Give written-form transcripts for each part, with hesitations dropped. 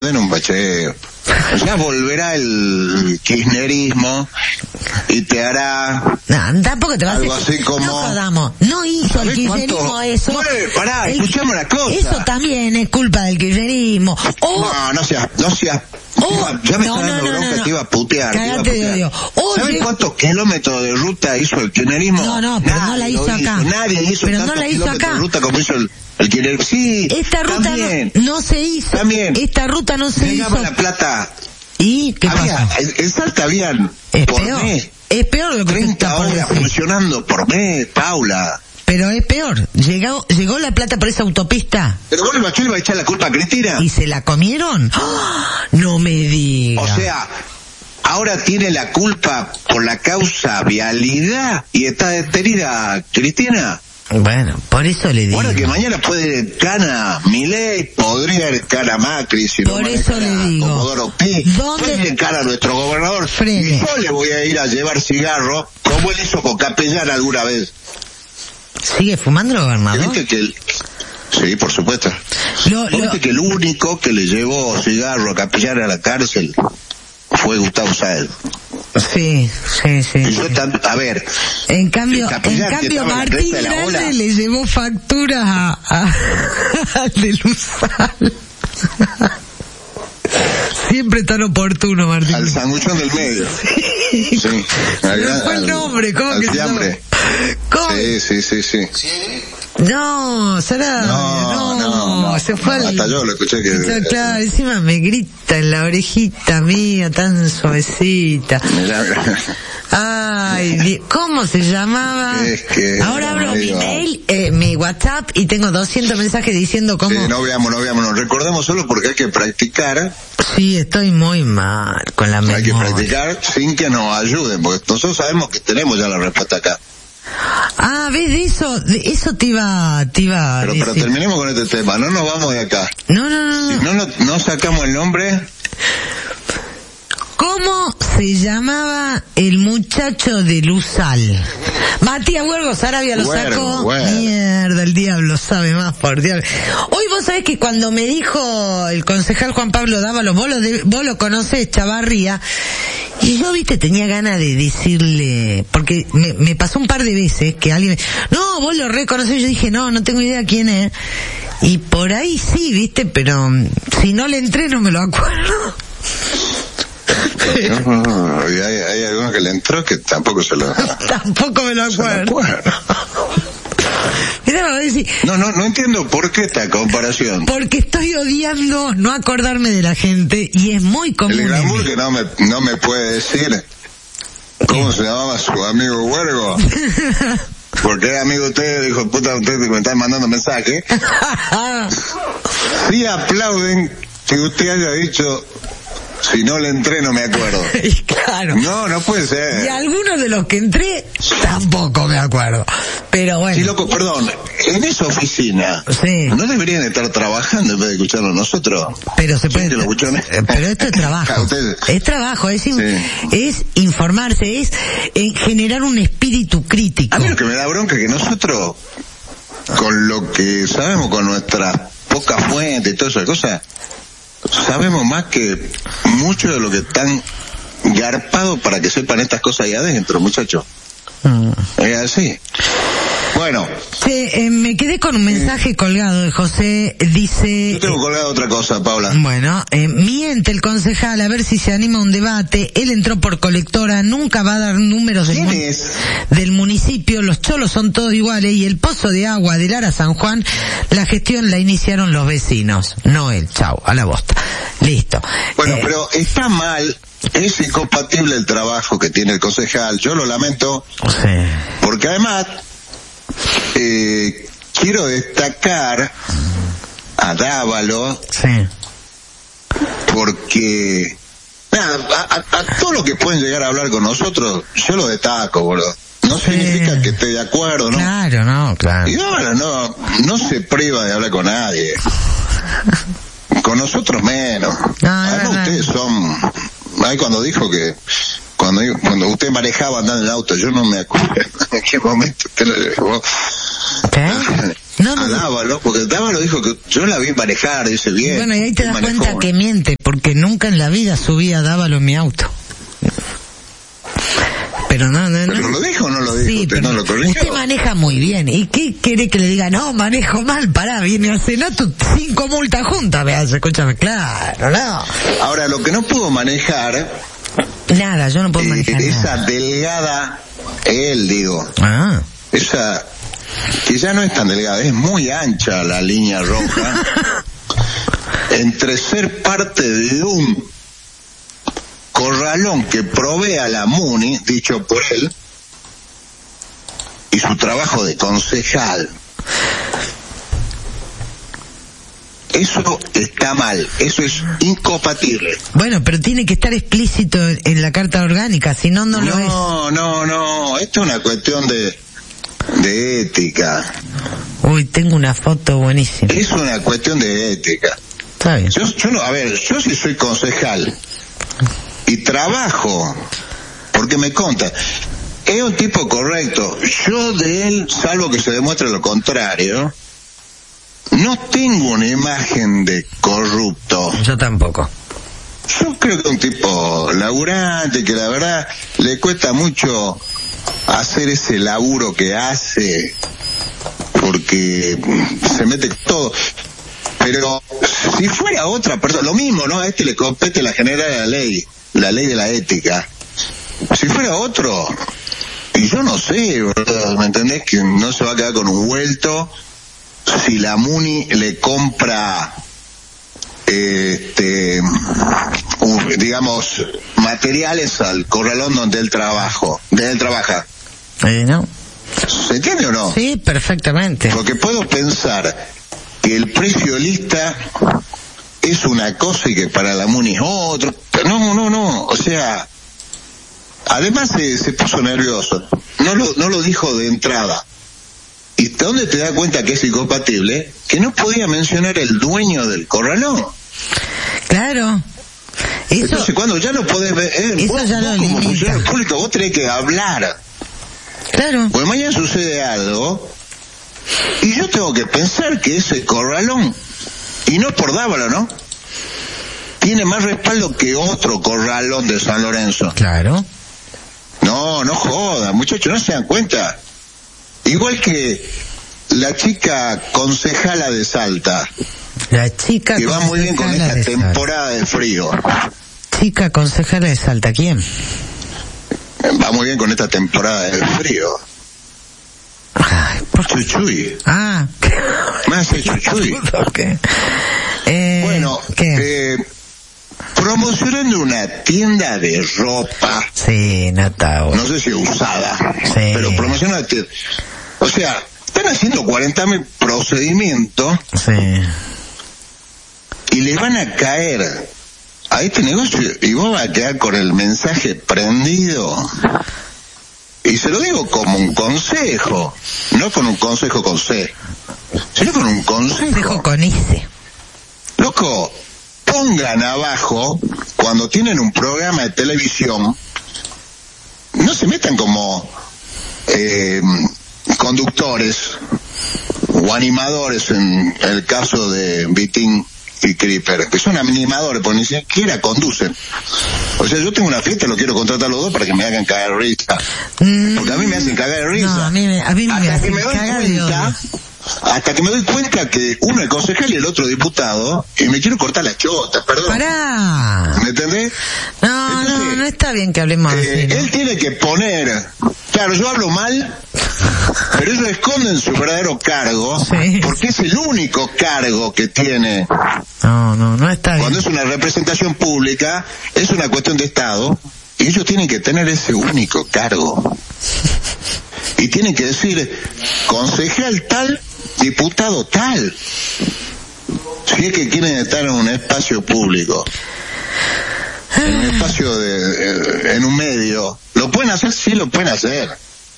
den un bacheo. Ya volverá el kirchnerismo y te hará... No, tampoco te va a hacer... algo así como... No jodamos. No hizo el kirchnerismo eso. Bueno, pará, escuchame una cosa. Eso también es culpa del kirchnerismo. No seas... ya me está dando bronca, te iba a putear. Cagate de odio. ¿Sabes cuántos kilómetros de ruta hizo el kirchnerismo? No, pero no la hizo acá. Nadie hizo pero tantos no la hizo kilómetros acá. de ruta como hizo el kirchnerismo. Sí, esta ruta no se hizo. También. Esta ruta no se Llegaba hizo. La Plata. ¿Y qué pasa? En Salta habían por peor. mes Es peor lo que 30 horas funcionando por mes, Paula. Pero es peor. Llegó La Plata por esa autopista. Pero vos el Bachó iba a echar la culpa a Cristina. ¿Y se la comieron? ¡Oh! No me digas. O sea, ahora tiene la culpa por la causa vialidad y está detenida Cristina. Bueno, por eso le digo. Bueno, que mañana puede ir cana Milei, podría ir cana Macri, si por no eso le digo. Comodoro Pi, puede ir cana nuestro gobernador. Frene. Y yo le voy a ir a llevar cigarro, como él hizo con Capellán alguna vez. ¿Sigue fumando el gobernador? ¿Viste que sí, por supuesto. ¿Viste que el único que le llevó cigarro a Capellán a la cárcel fue Gustavo Sáenz? Sí. Y yo a ver. En cambio Martín Grande le llevó facturas al de Luzal. Siempre tan oportuno, Martín. Al sanguchón del medio. Sí. No fue el nombre, ¿cómo que se llama? ¿Cómo? Sí. No, será... No, se fue al... Hasta yo lo escuché que... Claro, encima me grita en la orejita mía, tan suavecita. Ay, ¿cómo se llamaba? Es que... Ahora abro mi mail, mi WhatsApp, y tengo 200 mensajes diciendo cómo... Sí, no veamos, recordemos solo porque hay que practicar. Sí, estoy muy mal con la memoria. Hay que practicar sin que nos ayuden, porque nosotros sabemos que tenemos ya la respuesta acá. Ah, ¿ves? De eso te iba a decir. Pero terminemos con este tema, no nos vamos de acá. No. Si no sacamos el nombre... ¿Cómo se llamaba el muchacho de Luzal? Matías Huergo Sarabia lo sacó. Mierda, el diablo sabe más, por Dios. Hoy vos sabés que cuando me dijo el concejal Juan Pablo Dávalos, vos lo conocés, Chavarría, y yo, viste, tenía ganas de decirle, porque me pasó un par de veces que alguien no, vos lo reconocés, yo dije, no tengo idea quién es, y por ahí sí, viste, pero si no le entré no me lo acuerdo. No, y hay alguno que le entró que tampoco se lo... Tampoco me lo acuerdo. No entiendo por qué esta comparación. Porque estoy odiando no acordarme de la gente y es muy común. El glamour que no me puede decir cómo se llamaba su amigo Huergo. Porque era amigo de usted, dijo, puta, usted me están mandando mensajes. Sí aplauden que usted haya dicho... Si no le entré no me acuerdo. Claro. No puede ser. Y algunos de los que entré tampoco me acuerdo. Pero bueno. Sí, loco, perdón. En esa oficina no deberían estar trabajando en vez de escucharlo nosotros. Pero se puede. Pero esto es trabajo. Es trabajo, es informarse, es generar un espíritu crítico. A mí lo que me da bronca es que nosotros, con lo que sabemos, con nuestras pocas fuentes y todas esas cosas, sabemos más que mucho de lo que están garpados para que sepan estas cosas ahí adentro, muchachos. Es así. Bueno. Me quedé con un mensaje colgado de José, dice... Yo tengo colgado otra cosa, Paula. Bueno, miente el concejal a ver si se anima a un debate. Él entró por colectora, nunca va a dar números del municipio. Los cholos son todos iguales y el pozo de agua de Lara San Juan, la gestión la iniciaron los vecinos. No él, chau, a la bosta. Listo. Bueno, pero está mal... Es incompatible el trabajo que tiene el concejal. Yo lo lamento. Porque además quiero destacar a Dávalos porque a todo lo que pueden llegar a hablar con nosotros yo lo destaco, boludo. No significa que esté de acuerdo, ¿no? Claro. Y Dávalos no se priva de hablar con nadie. Con nosotros menos. Además ustedes son... Ahí cuando dijo que cuando usted manejaba andando en el auto, yo no me acuerdo en qué momento usted lo llevó. ¿Qué? No. A Dávalo, porque Dávalo dijo que yo la vi manejar, dice bien. Bueno, y ahí te das cuenta que miente, porque nunca en la vida subí a Dávalo en mi auto. Pero no. ¿Pero lo dijo o no lo dijo? Sí, ¿Usted no lo corrigió? Usted maneja muy bien. ¿Y qué quiere que le diga? No, manejo mal, pará, viene a Senato 5 multas juntas, veas, escúchame, claro, no. Ahora, lo que no puedo manejar... Nada, yo no puedo manejar esa nada. Delgada, digo. Ah. Esa, que ya no es tan delgada, es muy ancha la línea roja, entre ser parte de un corralón que provee a la MUNI, dicho por él, y su trabajo de concejal. Eso está mal, eso es incompatible. Bueno, pero tiene que estar explícito en la Carta Orgánica, si no, no lo es. No, esto es una cuestión de ética. Uy, tengo una foto buenísima. Es una cuestión de ética. Está bien. Yo sí soy concejal y trabajo, porque me conta, es un tipo correcto. Yo de él, salvo que se demuestre lo contrario, no tengo una imagen de corrupto. Yo tampoco. Yo creo que es un tipo laburante, que la verdad le cuesta mucho hacer ese laburo que hace, porque se mete todo. Pero si fuera otra persona, lo mismo, ¿no? A este le compete la general de la ley de la ética. Si fuera otro, y yo no sé, ¿verdad? ¿Me entendés? Que no se va a quedar con un vuelto si la MUNI le compra digamos, materiales al corralón donde él trabaja. ¿No? ¿Se entiende o no? Sí, perfectamente. Porque puedo pensar que el precio lista es una cosa y que para la MUNI es otro. No, o sea, además se puso nervioso. No lo dijo de entrada. ¿Y dónde te das cuenta que es incompatible? Que no podía mencionar el dueño del corralón. Claro. Entonces, cuando ya no podés ver, vos como funcionario público, vos tenés que hablar. Claro. Pues mañana sucede algo, y yo tengo que pensar que ese corralón, y no por Dávalo, ¿no?, tiene más respaldo que otro corralón de San Lorenzo. Claro. No joda, muchachos, no se dan cuenta. Igual que la chica concejala de Salta. La chica que va muy bien con esta temporada de frío. Chica concejala de Salta, ¿quién? Va muy bien con esta temporada de frío. Ay, Chuchuy. Me hace Chuchuy. Bueno, promocionando una tienda de ropa. Sí, no sé si usada. Sí. Pero promociona una tienda. O sea, están haciendo 40.000 procedimientos. Sí. Y le van a caer a este negocio y vos vas a quedar con el mensaje prendido. Y se lo digo como un consejo, no con un consejo con C, sino con un consejo con I. Loco, pongan abajo, cuando tienen un programa de televisión, no se metan como conductores o animadores en el caso de Vitín y Creeper, que son animadores, porque ni siquiera conducen. O sea, yo tengo una fiesta, lo quiero contratar los dos para que me hagan cagar de risa. Porque a mí me hacen cagar de risa. No, a mí me hacen cagar de risa. Hasta que me doy cuenta que uno es concejal y el otro diputado, y me quiero cortar las chotas, perdón. Pará. ¿Me entendés? No está bien que hablemos así, ¿no? Él tiene que poner, claro, yo hablo mal, pero ellos esconden su verdadero cargo, sí, porque es el único cargo que tiene. No está bien. Cuando es una representación pública, es una cuestión de Estado, y ellos tienen que tener ese único cargo. Y tienen que decir, concejal tal, diputado tal. Si es que quieren estar en un espacio público, en un espacio en un medio, ¿lo pueden hacer? Sí, lo pueden hacer.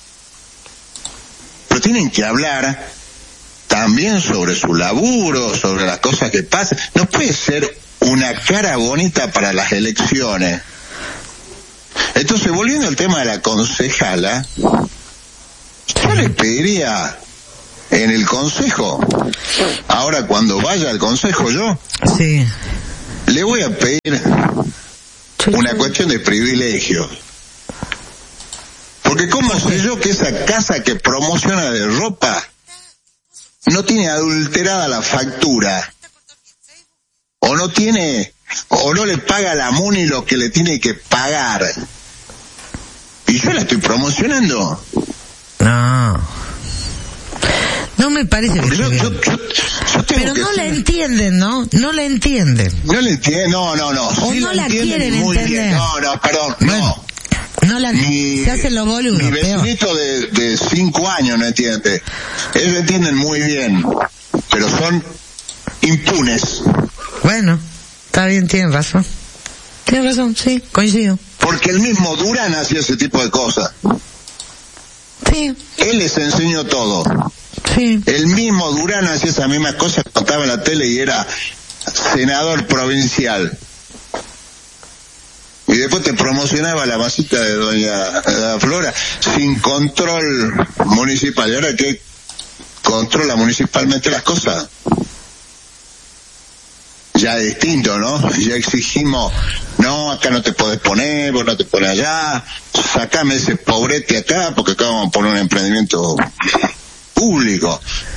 Pero tienen que hablar también sobre su laburo, sobre las cosas que pasan. No puede ser una cara bonita para las elecciones Entonces, volviendo al tema de la concejala, yo le pediría en el consejo, ahora cuando vaya al consejo yo, sí, le voy a pedir una cuestión de privilegio. Porque ¿cómo sé yo que esa casa que promociona de ropa no tiene adulterada la factura? O no tiene, o no le paga a la MUNI lo que le tiene que pagar. Y yo la estoy promocionando. No me parece que yo pero no la entienden, ¿no? No la entienden. No la entienden, no. O sí no la quieren entender. No, perdón, bueno, no la se hacen los boludos. Mi vecinito de 5 años no entiende. Ellos entienden muy bien, pero son impunes. Bueno, está bien, tienen razón. Tienen razón, sí, coincido. Porque el mismo Durán hacía ese tipo de cosas. Sí. Él les enseñó todo. Sí. El mismo Durán hacía esas mismas cosas, contaba en la tele y era senador provincial. Y después te promocionaba la masita de doña Flora sin control municipal. ¿Y ahora qué controla municipalmente las cosas? Ya es distinto, ¿no? Ya exigimos, no, acá no te podés poner, vos no te pones allá, sacame ese pobrete acá, porque acá vamos a poner un emprendimiento público.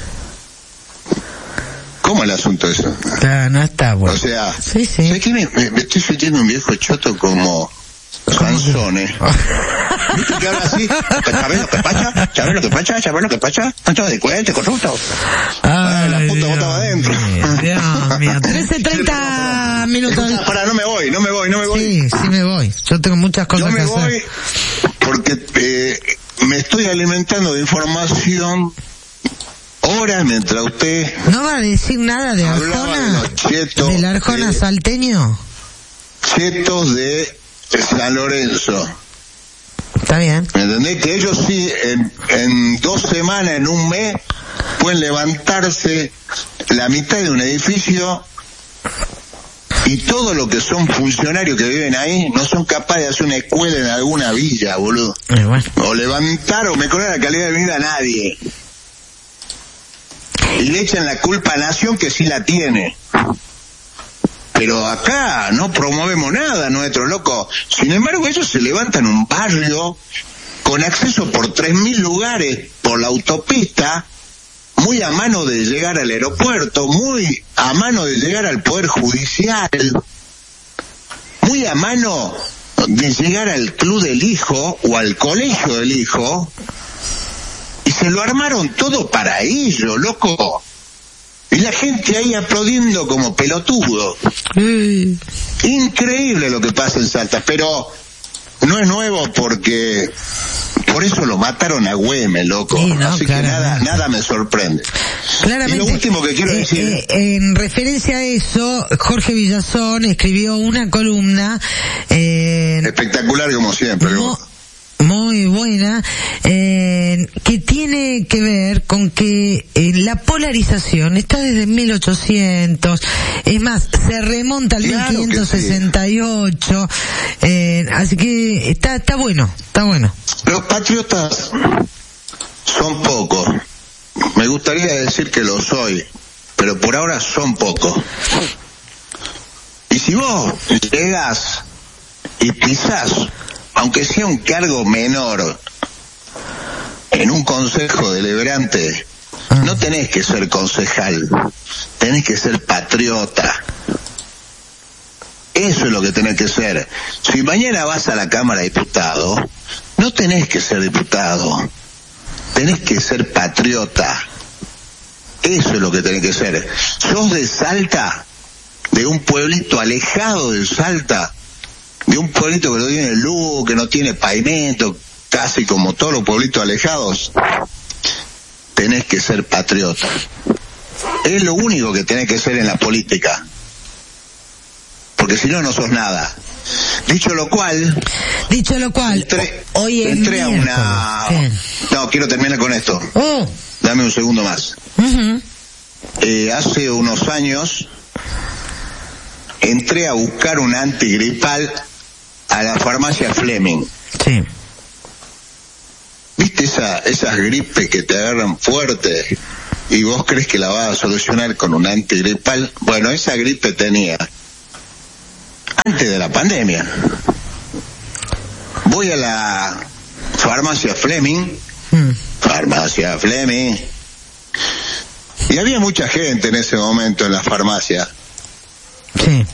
¿Cómo el asunto eso? No está bueno. O sea, sí. ¿sabes qué? Me estoy sintiendo un viejo choto como Sansone. ¿Viste que habla así? ¿Sabés lo que pasa? ¿Sabés lo que pasa? ¿Sabés lo que pasa? ¿No te das cuenta, corrupto? La puta botaba adentro. Dios mío. 13:30 minutos. Pará, no me voy. Sí me voy. Yo tengo muchas cosas que hacer. Yo me voy porque me estoy alimentando de información ahora mientras usted... ¿No va a decir nada de Arjona? ¿Del Arjona salteño? Chetos de San Lorenzo. Está bien. ¿Me entendés? Que ellos sí, en 2 semanas, en un mes, pueden levantarse la mitad de un edificio y todo lo que son funcionarios que viven ahí no son capaces de hacer una escuela en alguna villa, boludo. Bueno. O levantar o mejorar la calidad de vida a nadie. Y le echan la culpa a Nación que sí la tiene. Pero acá no promovemos nada, nuestro loco. Sin embargo, ellos se levantan un barrio con acceso por 3.000 lugares por la autopista, muy a mano de llegar al aeropuerto, muy a mano de llegar al Poder Judicial, muy a mano de llegar al club del hijo o al colegio del hijo, y se lo armaron todo para ello, loco. Y la gente ahí aplaudiendo como pelotudo. Increíble lo que pasa en Salta, pero no es nuevo porque por eso lo mataron a Güemes, loco. Sí, no, así claramente. Que nada me sorprende. Claramente. Y lo último que quiero decir... en referencia a eso, Jorge Villazón escribió una columna... espectacular como siempre. Muy buena, que tiene que ver con que la polarización está desde 1800, es más, se remonta al 1568, así que está bueno. Los patriotas son pocos, me gustaría decir que lo soy, pero por ahora son pocos. Y si vos llegas y pisás, aunque sea un cargo menor, en un consejo deliberante, no tenés que ser concejal, tenés que ser patriota. Eso es lo que tenés que ser. Si mañana vas a la Cámara de Diputados, no tenés que ser diputado, tenés que ser patriota. Eso es lo que tenés que ser. Sos de Salta, de un pueblito alejado de Salta, de un pueblito que no tiene luz, que no tiene pavimento, casi como todos los pueblitos alejados, tenés que ser patriota. Es lo único que tenés que ser en la política, porque si no, no sos nada. Dicho lo cual, hoy entré a una... Bien. No, quiero terminar con esto. Dame un segundo más. Hace unos años entré a buscar un antigripal a la farmacia Fleming. Sí. ¿Viste esas gripes que te agarran fuerte y vos crees que la vas a solucionar con un antigripal? Bueno, esa gripe tenía antes de la pandemia. Voy a la farmacia Fleming, y había mucha gente en ese momento en la farmacia. Sí.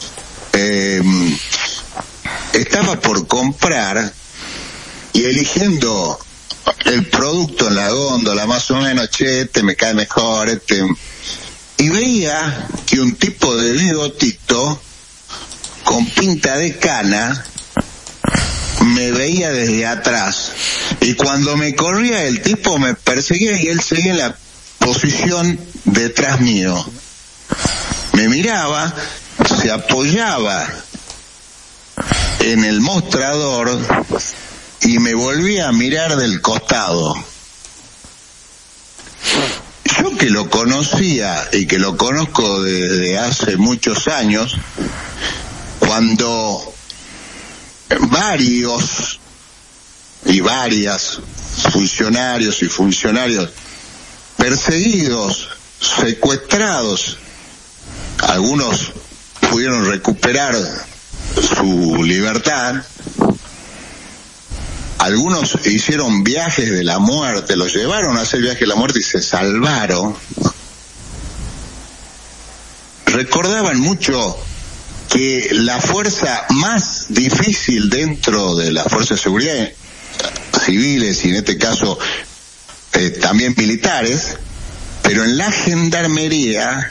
Estaba por comprar y eligiendo el producto en la góndola, más o menos, este me cae mejor, y veía que un tipo de bigotito con pinta de cana me veía desde atrás, y cuando me corría el tipo me perseguía y él seguía en la posición detrás mío. Me miraba, se apoyaba en el mostrador y me volvía a mirar del costado. Yo, que lo conocía y que lo conozco desde hace muchos años, cuando varios y varias funcionarios y funcionarios perseguidos, secuestrados, algunos pudieron recuperar su libertad, algunos hicieron viajes de la muerte, los llevaron a hacer viajes de la muerte y se salvaron, recordaban mucho que la fuerza más difícil dentro de las fuerzas de seguridad civiles, y en este caso también militares, pero en la gendarmería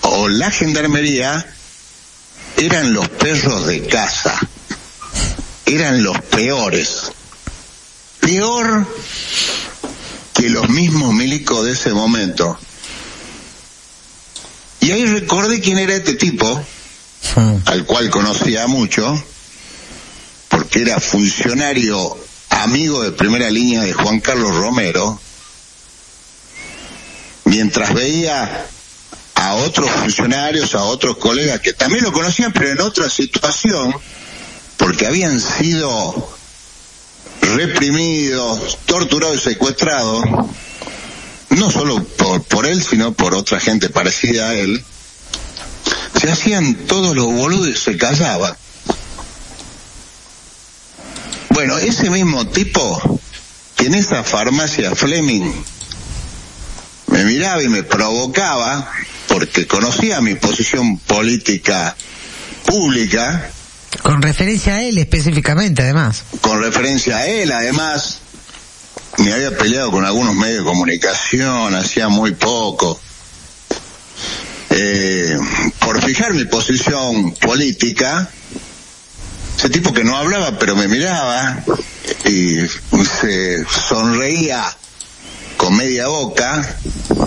eran los perros de caza, eran los peores, peor que los mismos milicos de ese momento. Y ahí recordé quién era este tipo, al cual conocía mucho, porque era funcionario amigo de primera línea de Juan Carlos Romero, mientras veía a otros funcionarios, a otros colegas que también lo conocían, pero en otra situación, porque habían sido reprimidos, torturados y secuestrados, no solo por él, sino por otra gente parecida a él. Se hacían todos los boludos y se callaban. Bueno, ese mismo tipo que en esa farmacia Fleming me miraba y me provocaba, porque conocía mi posición política pública. Con referencia a él específicamente, además. Con referencia a él, además. Me había peleado con algunos medios de comunicación, hacía muy poco. Por fijar mi posición política, ese tipo que no hablaba pero me miraba y se sonreía con media boca,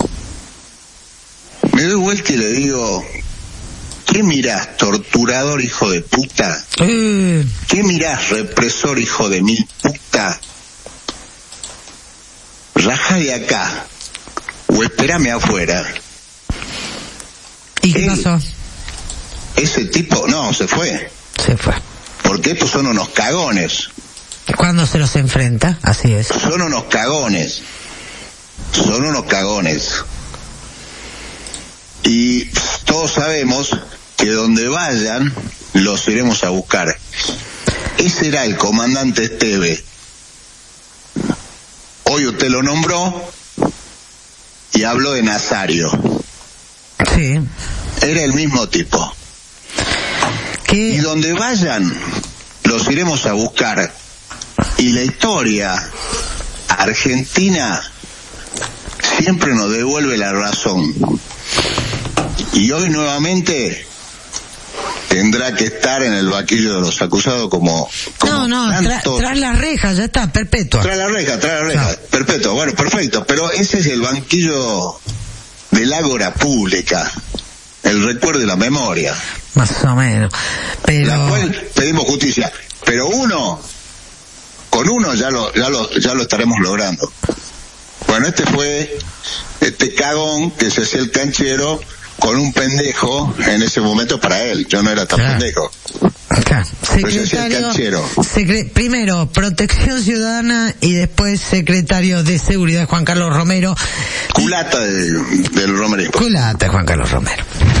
me doy vuelta y le digo: ¿qué mirás, torturador hijo de puta? ¿Qué mirás, represor hijo de mil puta? Rajá de acá o espérame afuera. ¿Y qué pasó? Ese tipo, no, se fue. Se fue. Porque estos son unos cagones. Cuando se los enfrenta, así es. Son unos cagones. Son unos cagones. Y todos sabemos que donde vayan, los iremos a buscar. Ese era el comandante Esteve. Hoy usted lo nombró y habló de Nazario. Sí. Era el mismo tipo. ¿Qué? Y donde vayan, los iremos a buscar. Y la historia argentina siempre nos devuelve la razón. Y hoy nuevamente tendrá que estar en el banquillo de los acusados como tras las rejas, ya está, perpetua. Tras la reja, perpetua. Bueno, perfecto, pero ese es el banquillo del ágora pública, el recuerdo y la memoria. Más o menos. Pero... la cual pedimos justicia, pero con uno ya lo estaremos logrando. Bueno, este cagón que se hacía el canchero con un pendejo en ese momento para él. Yo no era tan pendejo. Claro, secretario, primero Protección Ciudadana y después secretario de Seguridad Juan Carlos Romero. Culata del Romerismo. Culata Juan Carlos Romero.